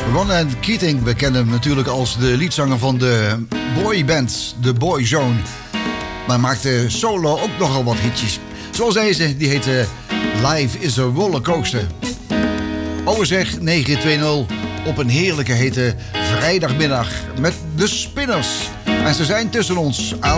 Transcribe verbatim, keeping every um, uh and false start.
Ronan Keating, we kennen hem natuurlijk als de liedzanger van de boyband, de Boyzone. Maar maakte solo ook nogal wat hitjes. Zoals deze, die heette Life is a Rollercoaster. Overzeg negen twintig op een heerlijke hete vrijdagmiddag met de Spinners. En ze zijn tussen ons.